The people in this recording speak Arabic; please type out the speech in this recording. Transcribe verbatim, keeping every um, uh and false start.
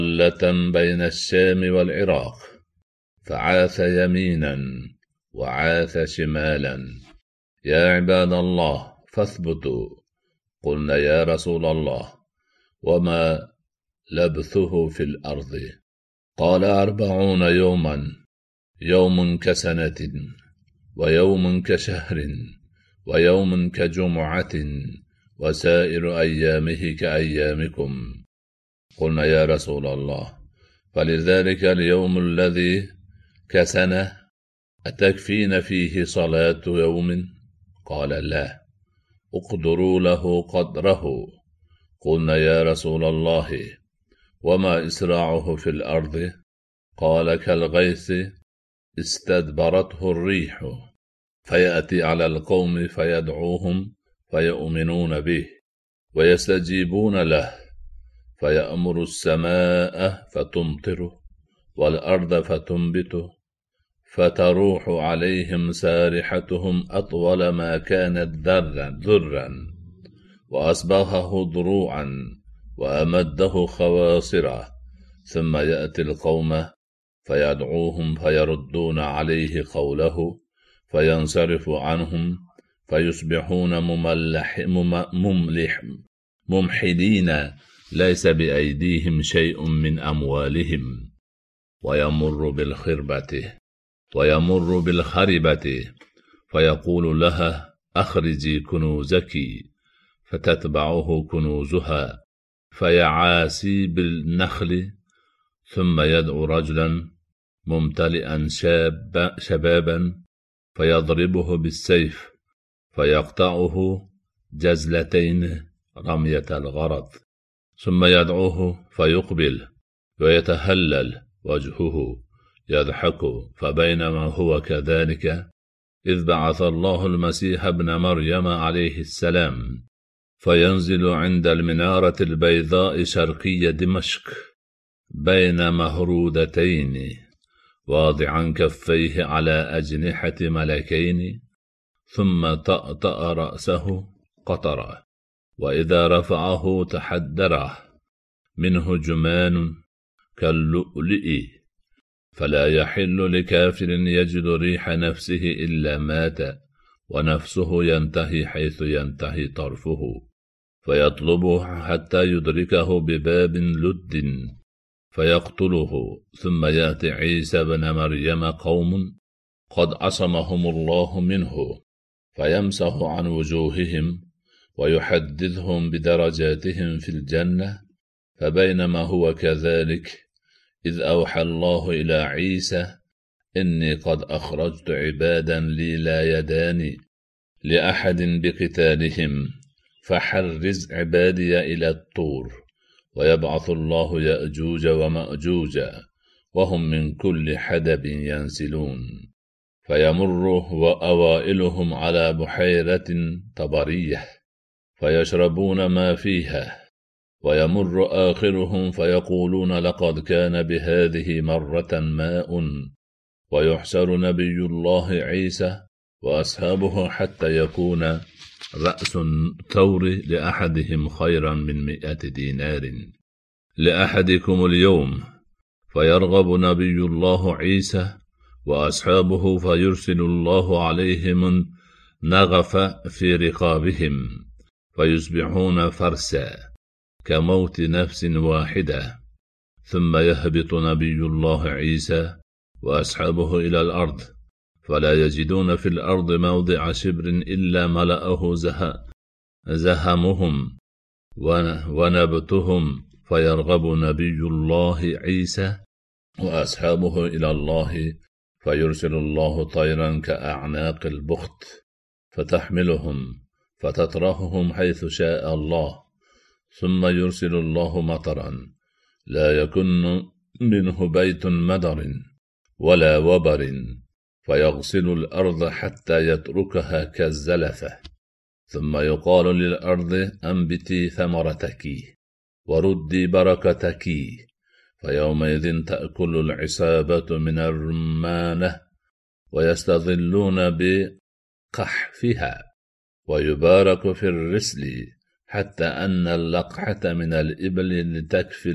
ظلة بين الشام والعراق، فعاث يمينا وعاث شمالا. يا عباد الله فاثبتوا. قلنا يا رسول الله وما لبثه في الأرض؟ قال أربعون يوما، يوم كسنة، ويوم كشهر، ويوم كجمعة، وسائر أيامه كأيامكم. قلنا يا رسول الله فلذلك اليوم الذي كسنة أتكفين فيه صلاة يوم؟ قال لا، اقدروا له قدره. قلنا يا رسول الله وما إسراعه في الأرض؟ قال كالغيث استدبرته الريح، فيأتي على القوم فيدعوهم فيؤمنون به ويستجيبون له، فيأمر السماء فتمطر والأرض فتنبت، فتروح عليهم سارحتهم أطول ما كانت ذرا ذرا، وأصبغه ضروعا وأمده خواصرا، ثم يأتي القوم فيدعوهم فيردون عليه قوله فينصرف عنهم، فيصبحون مملح مملح ممحلين ليس بأيديهم شيء من أموالهم، ويمر بالخربة ويمر بالخربة فيقول لها أخرجي كنوزك، فتتبعه كنوزها، فيعاسي بالنخل، ثم يدعو رجلا ممتلئا شاب شبابا فيضربه بالسيف فيقطعه جزلتين رمية الغرض، ثم يدعوه فيقبل ويتهلل وجهه يضحك. فبينما هو كذلك إذ بعث الله المسيح ابن مريم عليه السلام، فينزل عند المنارة البيضاء شرقي دمشق بين مهرودتين، واضعا كفيه على أجنحة ملكين، ثم طأطأ رأسه قطرا، وإذا رفعه تحدره منه جمان كاللؤلؤ، فلا يحل لكافر يجد ريح نفسه إلا مات، ونفسه ينتهي حيث ينتهي طرفه، فيطلبه حتى يدركه بباب لد فيقتله. ثم يأتي عيسى بن مريم قوم قد عصمهم الله منه، فيمسح عن وجوههم ويحدثهم بدرجاتهم في الجنة. فبينما هو كذلك إذ أوحى الله إلى عيسى إني قد أخرجت عبادا لي لا يدان لأحد بقتالهم، فحرز عبادي إلى الطور، ويبعث الله يأجوج ومأجوج وهم من كل حدب ينسلون، فيمر وأوائلهم على بحيرة طبرية فيشربون ما فيها، ويمر آخرهم فيقولون لقد كان بهذه مرة ماء، ويحشر نبي الله عيسى وأصحابه حتى يكون رأس الثور لأحدهم خيرا من مئة دينار لأحدكم اليوم، فيرغب نبي الله عيسى وأصحابه فيرسل الله عليهم نغف في رقابهم، فيصبحون فرسا كموت نفس واحدة. ثم يهبط نبي الله عيسى وأصحابه إلى الأرض، فلا يجدون في الأرض موضع شبر إلا ملأه زهمهم ونبتهم، فيرغب نبي الله عيسى وأصحابه إلى الله، فيرسل الله طيرا كأعناق البخت فتحملهم فتطرحهم حيث شاء الله، ثم يرسل الله مطرا لا يكن منه بيت مدر ولا وبر، فيغسل الأرض حتى يتركها كالزلفة، ثم يقال للأرض أنبتي ثمرتك وردي بركتك، فيومئذ تأكل العصابة من الرمانة ويستظلون بقحفها، ويبارك في الرسل حتى أن اللقحة من الإبل لتكفي